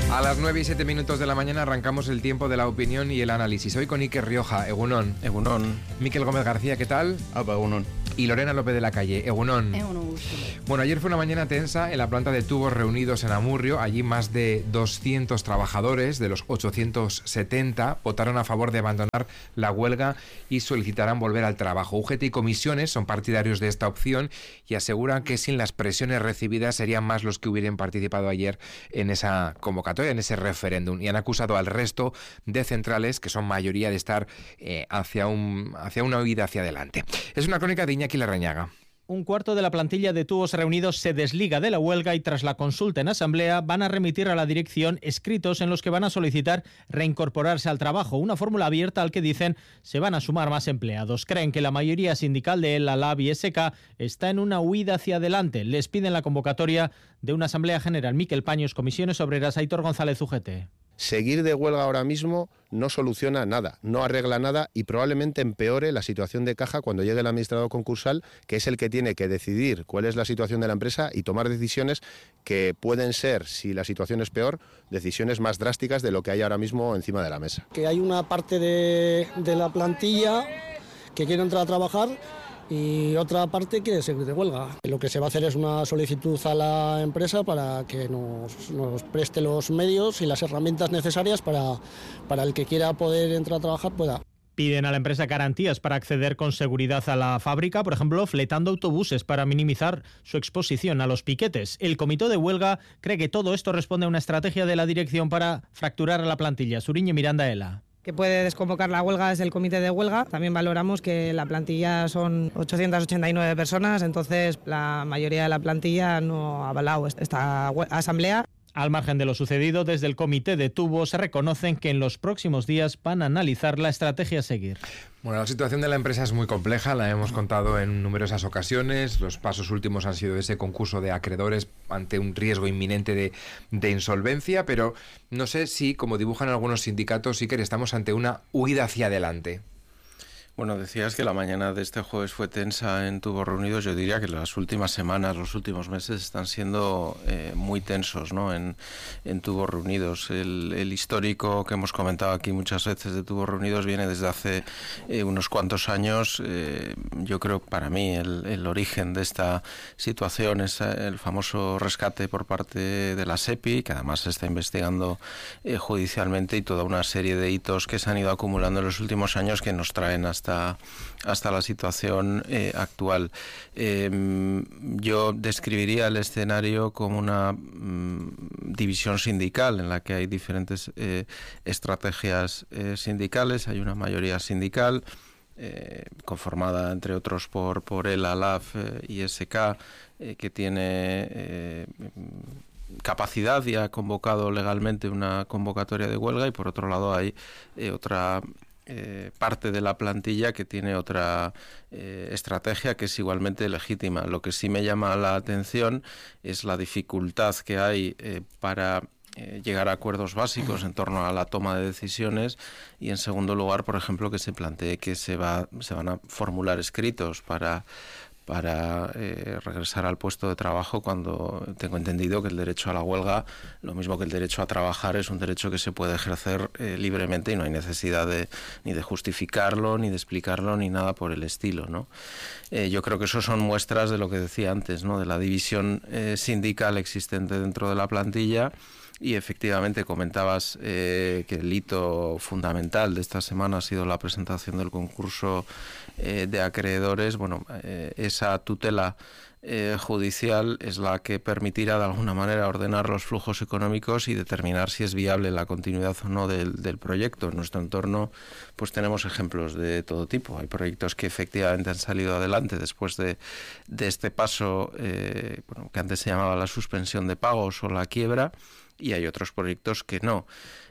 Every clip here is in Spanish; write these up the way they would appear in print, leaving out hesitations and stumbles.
A las 9:07 de la mañana arrancamos el tiempo de la opinión y el análisis. Hoy con Iker Rioja, Egunon. Egunon. Miquel Gómez García, ¿qué tal? Apa, Egunon. Y Lorena López de la Calle, Egunon. Egunon. Bueno, ayer fue una mañana tensa en la planta de tubos reunidos en Amurrio. Allí más de 200 trabajadores de los 870 votaron a favor de abandonar la huelga y solicitarán volver al trabajo. UGT y comisiones son partidarios de esta opción y aseguran que sin las presiones recibidas serían más los que hubieran participado ayer en esa convocatoria, en ese referéndum, y han acusado al resto de centrales, que son mayoría, de estar hacia una huida hacia adelante. Es una crónica de Iñaki Larrañaga. Un cuarto de la plantilla de tubos reunidos se desliga de la huelga y tras la consulta en asamblea van a remitir a la dirección escritos en los que van a solicitar reincorporarse al trabajo, una fórmula abierta al que dicen se van a sumar más empleados. Creen que la mayoría sindical de la LAB y SK está en una huida hacia adelante. Les piden la convocatoria de una asamblea general. Miquel Paños, Comisiones Obreras, Aitor González, UGT. Seguir de huelga ahora mismo no soluciona nada, no arregla nada y probablemente empeore la situación de caja cuando llegue el administrador concursal, que es el que tiene que decidir cuál es la situación de la empresa y tomar decisiones que pueden ser, si la situación es peor, decisiones más drásticas de lo que hay ahora mismo encima de la mesa. Que hay una parte de la plantilla que quiere entrar a trabajar y otra parte quiere seguir de huelga. Lo que se va a hacer es una solicitud a la empresa para que nos preste los medios y las herramientas necesarias para el que quiera poder entrar a trabajar pueda. Piden a la empresa garantías para acceder con seguridad a la fábrica, por ejemplo, fletando autobuses para minimizar su exposición a los piquetes. El comité de huelga cree que todo esto responde a una estrategia de la dirección para fracturar a la plantilla. Suriñe Miranda Ela. Que puede desconvocar la huelga desde el comité de huelga. También valoramos que la plantilla son 889 personas, entonces la mayoría de la plantilla no ha avalado esta asamblea. Al margen de lo sucedido, desde el comité de tubos reconocen que en los próximos días van a analizar la estrategia a seguir. Bueno, la situación de la empresa es muy compleja, la hemos contado en numerosas ocasiones. Los pasos últimos han sido ese concurso de acreedores ante un riesgo inminente de insolvencia, pero no sé si, como dibujan algunos sindicatos, sí que estamos ante una huida hacia adelante. Bueno, decías que la mañana de este jueves fue tensa en tubos reunidos. Yo diría que las últimas semanas, los últimos meses están siendo muy tensos, ¿no? En tubos reunidos. El histórico que hemos comentado aquí muchas veces de tubos reunidos viene desde hace unos cuantos años. Yo creo, para mí, el origen de esta situación es el famoso rescate por parte de la SEPI, que además se está investigando judicialmente, y toda una serie de hitos que se han ido acumulando en los últimos años que nos traen hasta la situación actual. Yo describiría el escenario como una división sindical en la que hay diferentes estrategias sindicales. Hay una mayoría sindical conformada entre otros por el ALAF y SK, que tiene capacidad y ha convocado legalmente una convocatoria de huelga, y por otro lado hay otra parte de la plantilla que tiene otra estrategia que es igualmente legítima. Lo que sí me llama la atención es la dificultad que hay para llegar a acuerdos básicos en torno a la toma de decisiones, y en segundo lugar, por ejemplo, que se plantee que se van a formular escritos para regresar al puesto de trabajo, cuando tengo entendido que el derecho a la huelga, lo mismo que el derecho a trabajar, es un derecho que se puede ejercer libremente y no hay necesidad ni de justificarlo, ni de explicarlo, ni nada por el estilo, ¿no? Yo creo que eso son muestras de lo que decía antes, ¿no? De la división sindical existente dentro de la plantilla. Y efectivamente comentabas que el hito fundamental de esta semana ha sido la presentación del concurso de acreedores. Bueno, esa tutela judicial es la que permitirá de alguna manera ordenar los flujos económicos y determinar si es viable la continuidad o no del proyecto. En nuestro entorno pues tenemos ejemplos de todo tipo. Hay proyectos que efectivamente han salido adelante después de este paso que antes se llamaba la suspensión de pagos o la quiebra, y hay otros proyectos que no.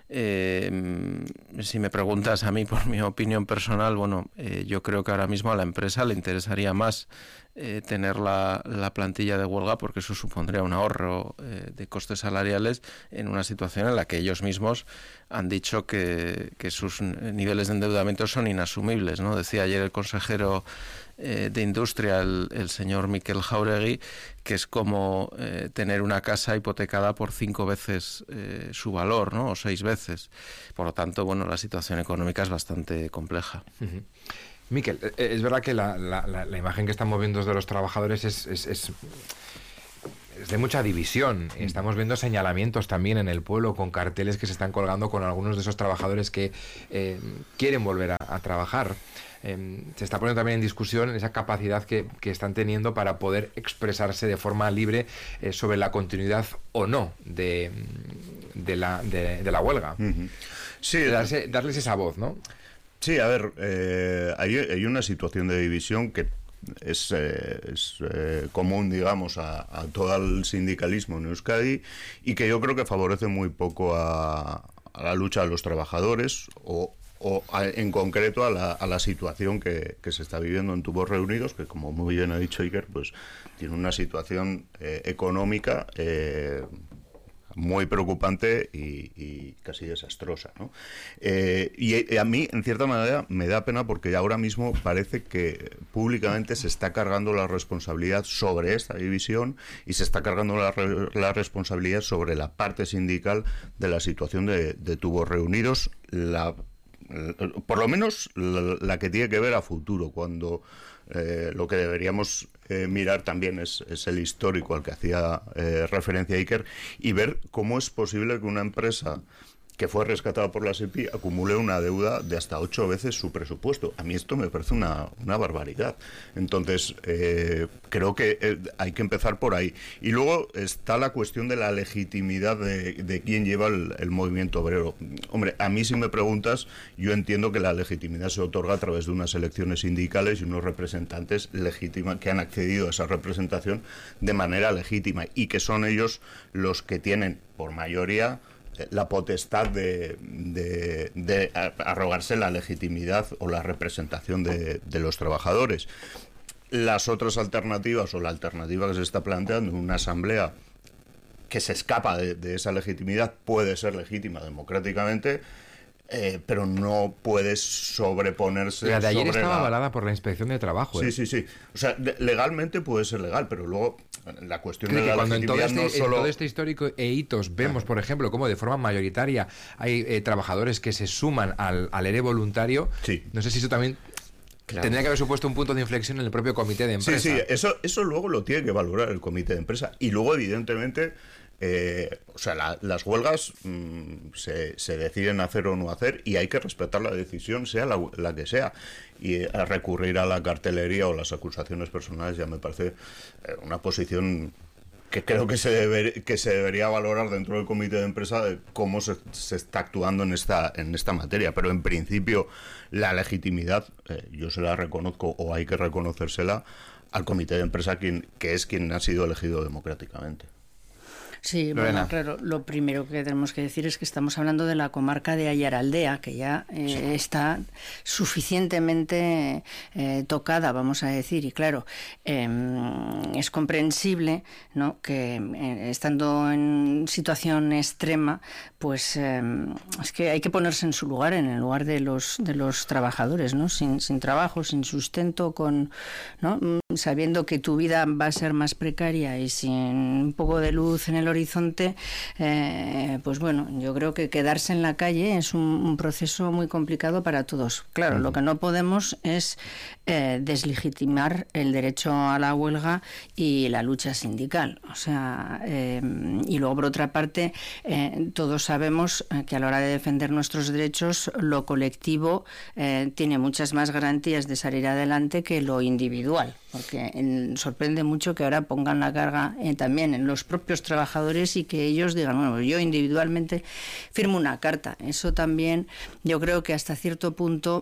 Si me preguntas a mí por mi opinión personal, yo creo que ahora mismo a la empresa le interesaría más tener la plantilla de huelga, porque eso supondría un ahorro de costes salariales en una situación en la que ellos mismos han dicho que sus niveles de endeudamiento son inasumibles, ¿no? Decía ayer el consejero de Industria, el señor Miquel Jauregui, que es como tener una casa hipotecada por 5 veces su valor, ¿no? O 6 veces. Por lo tanto, bueno, la situación económica es bastante compleja. Uh-huh. Miquel, es verdad que la imagen que estamos viendo de los trabajadores es de mucha división. Estamos viendo señalamientos también en el pueblo con carteles que se están colgando con algunos de esos trabajadores que quieren volver a trabajar. Se está poniendo también en discusión esa capacidad que están teniendo para poder expresarse de forma libre sobre la continuidad o no de la huelga. Uh-huh. Sí, darles esa voz, ¿no? Sí, a ver, hay una situación de división que es común, digamos, a todo el sindicalismo en Euskadi, y que yo creo que favorece muy poco a la lucha de los trabajadores en concreto a la situación que se está viviendo en Tubos Reunidos, que, como muy bien ha dicho Iker, pues tiene una situación económica muy preocupante y casi desastrosa, ¿no? Y a mí, en cierta manera, me da pena, porque ahora mismo parece que públicamente se está cargando la responsabilidad sobre esta división, y se está cargando la responsabilidad sobre la parte sindical de la situación de Tubos Reunidos, por lo menos la que tiene que ver a futuro, cuando lo que deberíamos mirar también es el histórico al que hacía referencia Iker, y ver cómo es posible que una empresa que fue rescatada por la SEPI acumule una deuda de hasta 8 veces su presupuesto. A mí esto me parece una barbaridad. Entonces, creo que hay que empezar por ahí. Y luego está la cuestión de la legitimidad de quién lleva el movimiento obrero. Hombre, a mí, si me preguntas, yo entiendo que la legitimidad se otorga a través de unas elecciones sindicales y unos representantes legítimos que han accedido a esa representación de manera legítima, y que son ellos los que tienen, por mayoría, la potestad de arrogarse la legitimidad o la representación de los trabajadores. Las otras alternativas, o la alternativa que se está planteando en una asamblea que se escapa de esa legitimidad, puede ser legítima democráticamente, pero no puede sobreponerse. La de ayer estaba avalada por la Inspección de Trabajo. Sí. O sea, legalmente puede ser legal, pero luego la cuestión de la cuando legitimidad en todo este histórico e hitos vemos, por ejemplo, cómo de forma mayoritaria hay trabajadores que se suman al ERE voluntario. Sí. No sé si eso también tendría que haber supuesto un punto de inflexión en el propio comité de empresa. Sí, eso luego lo tiene que valorar el comité de empresa. Y luego, evidentemente, las huelgas se deciden hacer o no hacer, y hay que respetar la decisión, sea la que sea. Y recurrir a la cartelería o las acusaciones personales ya me parece una posición que creo que se debería valorar dentro del comité de empresa, de cómo se está actuando en esta materia. Pero en principio la legitimidad yo se la reconozco, o hay que reconocérsela, al comité de empresa, que es quien ha sido elegido democráticamente. Sí, bueno, claro, lo primero que tenemos que decir es que estamos hablando de la comarca de Aiaraldea, que ya está suficientemente tocada, vamos a decir, y claro, es comprensible, ¿no?, que estando en situación extrema, pues es que hay que ponerse en su lugar, en el lugar de los trabajadores, ¿no?, sin trabajo, sin sustento, ¿no?, sabiendo que tu vida va a ser más precaria y sin un poco de luz en el horizonte, pues bueno, yo creo que quedarse en la calle es un proceso muy complicado para todos. Claro, lo que no podemos es deslegitimar el derecho a la huelga y la lucha sindical. O sea, y luego, por otra parte, todos sabemos que a la hora de defender nuestros derechos, lo colectivo tiene muchas más garantías de salir adelante que lo individual, porque sorprende mucho que ahora pongan la carga también en los propios trabajadores, y que ellos digan, bueno, yo individualmente firmo una carta. Eso también yo creo que hasta cierto punto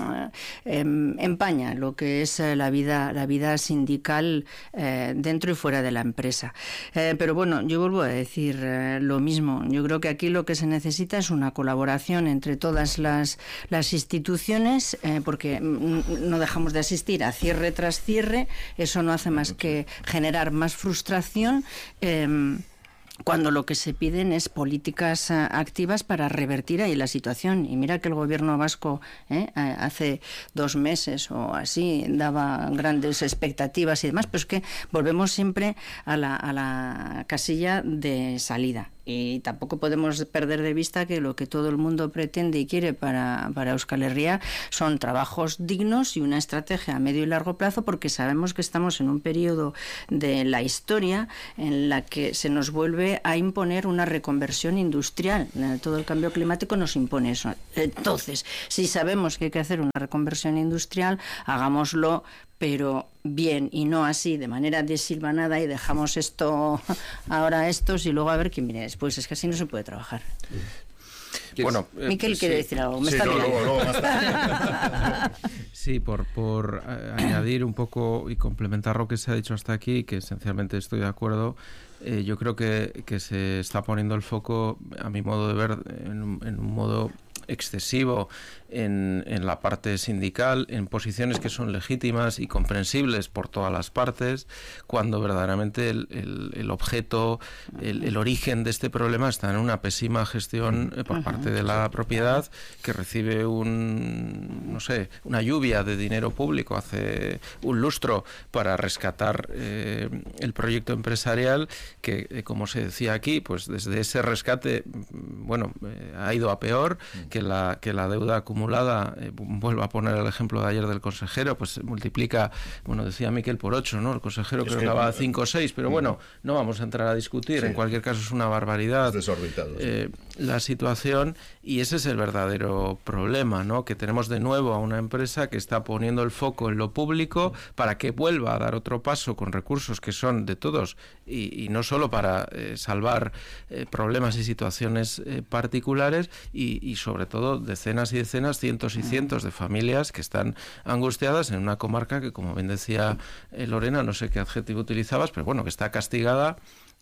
empaña lo que es la vida sindical dentro y fuera de la empresa. Pero bueno, yo vuelvo a decir lo mismo. Yo creo que aquí lo que se necesita es una colaboración entre todas las instituciones, porque no dejamos de asistir a cierre tras cierre, cierre, eso no hace más que generar más frustración, cuando lo que se piden es políticas activas para revertir ahí la situación. Y mira que el gobierno vasco hace 2 meses o así daba grandes expectativas y demás, pero es que volvemos siempre a la casilla de salida. Y tampoco podemos perder de vista que lo que todo el mundo pretende y quiere para Euskal Herria son trabajos dignos y una estrategia a medio y largo plazo, porque sabemos que estamos en un periodo de la historia en la que se nos vuelve a imponer una reconversión industrial. Todo el cambio climático nos impone eso. Entonces, si sabemos que hay que hacer una reconversión industrial, hagámoslo, pero bien, y no así, de manera desilvanada, y dejamos esto ahora a estos y luego a ver quién viene después. Es que así no se puede trabajar. Bueno, Miquel quiere decir algo. Sí, por añadir un poco y complementar lo que se ha dicho hasta aquí, que esencialmente estoy de acuerdo. Yo creo que se está poniendo el foco, a mi modo de ver, en un modo excesivo en la parte sindical, en posiciones que son legítimas y comprensibles por todas las partes, cuando verdaderamente el objeto, el origen de este problema está en una pésima gestión por parte de la propiedad, que recibe una lluvia de dinero público hace un lustro para rescatar el proyecto empresarial, que como se decía aquí, pues desde ese rescate ha ido a peor, que la deuda acumulada, vuelvo a poner el ejemplo de ayer del consejero, pues se multiplica, decía Miquel, por 8, ¿no? El consejero creo que hablaba de 5 o 6, pero no vamos a entrar a discutir, en cualquier caso es una barbaridad. Es desorbitado. La situación, y ese es el verdadero problema, ¿no? Que tenemos de nuevo a una empresa que está poniendo el foco en lo público para que vuelva a dar otro paso con recursos que son de todos, y no solo para salvar problemas y situaciones particulares, y sobre todo decenas y decenas, cientos y cientos de familias que están angustiadas en una comarca que, como bien decía Lorena, no sé qué adjetivo utilizabas, pero que está castigada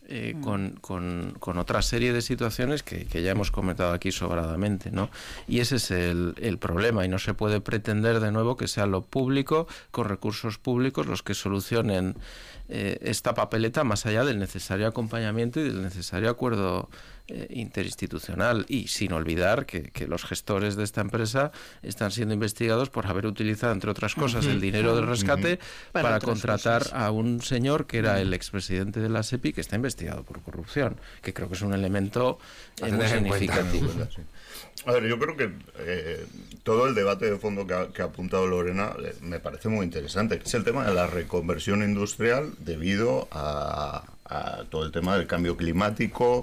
con otra serie de situaciones que ya hemos comentado aquí sobradamente, ¿no? Y ese es el problema, y no se puede pretender de nuevo que sea lo público, con recursos públicos, los que solucionen esta papeleta, más allá del necesario acompañamiento y del necesario acuerdo interinstitucional, y sin olvidar que los gestores de esta empresa están siendo investigados por haber utilizado, entre otras cosas, el dinero del rescate para contratar a un señor que era el expresidente de la SEPI, que está investigado por corrupción, que creo que es un elemento muy significativo. A ver, yo creo que todo el debate de fondo que ha apuntado Lorena me parece muy interesante, que es el tema de la reconversión industrial debido a todo el tema del cambio climático,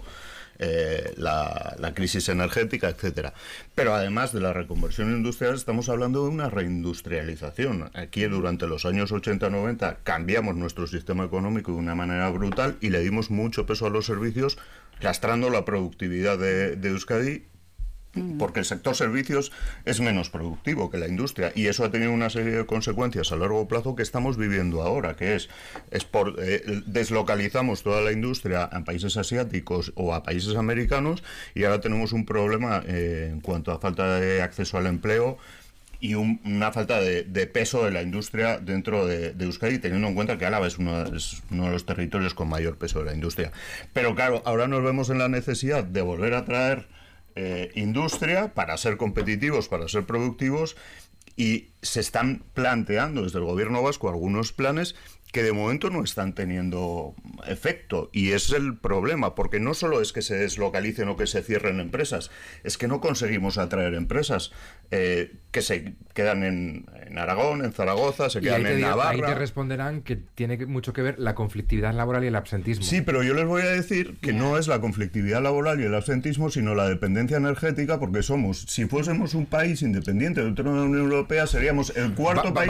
la crisis energética, etcétera. Pero además de la reconversión industrial, estamos hablando de una reindustrialización. Aquí, durante los años 80-90, cambiamos nuestro sistema económico de una manera brutal y le dimos mucho peso a los servicios, lastrando la productividad de Euskadi, porque el sector servicios es menos productivo que la industria, y eso ha tenido una serie de consecuencias a largo plazo que estamos viviendo ahora, que es deslocalizamos toda la industria a países asiáticos o a países americanos, y ahora tenemos un problema en cuanto a falta de acceso al empleo y una falta de peso de la industria dentro de Euskadi, teniendo en cuenta que Álava es uno de los territorios con mayor peso de la industria. Pero claro, ahora nos vemos en la necesidad de volver a traer industria para ser competitivos, para ser productivos, y se están planteando desde el gobierno vasco algunos planes que de momento no están teniendo efecto, y ese es el problema, porque no solo es que se deslocalicen o que se cierren empresas, es que no conseguimos atraer empresas que se quedan en Aragón, en Zaragoza, se quedan en Navarra. Ahí te responderán que tiene mucho que ver la conflictividad laboral y el absentismo. Sí, pero yo les voy a decir que no es la conflictividad laboral y el absentismo, sino la dependencia energética, porque si fuésemos un país independiente dentro de la Unión Europea, seríamos el cuarto país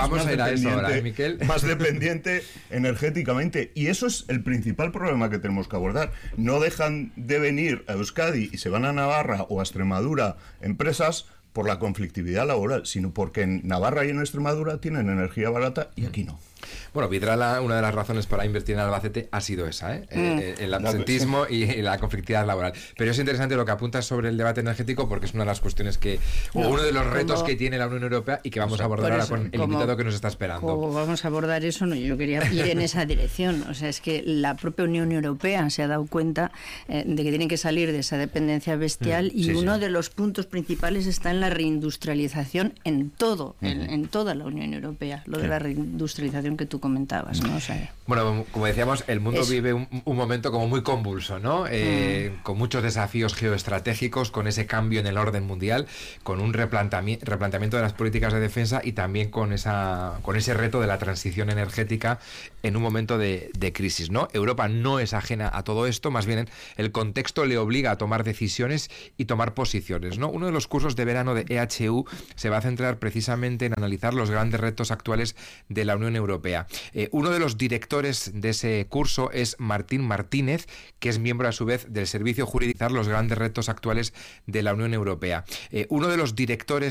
más dependiente energéticamente, y eso es el principal problema que tenemos que abordar. No dejan de venir a Euskadi y se van a Navarra o a Extremadura empresas por la conflictividad laboral, sino porque en Navarra y en Extremadura tienen energía barata y aquí no. Bueno, Vidrala, una de las razones para invertir en Albacete ha sido esa, el absentismo y la conflictividad laboral. Pero es interesante lo que apuntas sobre el debate energético, porque es una de las cuestiones uno de los retos que tiene la Unión Europea y que vamos a abordar ahora con el invitado que nos está esperando. Como vamos a abordar eso, no, yo quería ir en esa dirección. O sea, es que la propia Unión Europea se ha dado cuenta de que tienen que salir de esa dependencia bestial y uno de los puntos principales está en la reindustrialización en todo, en toda la Unión Europea, lo de la reindustrialización que tú comentabas, ¿no? O sea, bueno, como decíamos, el mundo vive un momento como muy convulso, ¿no? Con muchos desafíos geoestratégicos, con ese cambio en el orden mundial, con un replanteamiento de las políticas de defensa y también con ese reto de la transición energética en un momento de crisis, ¿no? Europa no es ajena a todo esto, más bien el contexto le obliga a tomar decisiones y tomar posiciones, ¿no? Uno de los cursos de verano de EHU se va a centrar precisamente en analizar los grandes retos actuales de la Unión Europea. Uno de los directores de ese curso es Martín Martínez, que es miembro a su vez del Servicio Jurídico, los grandes retos actuales de la Unión Europea. Uno de los directores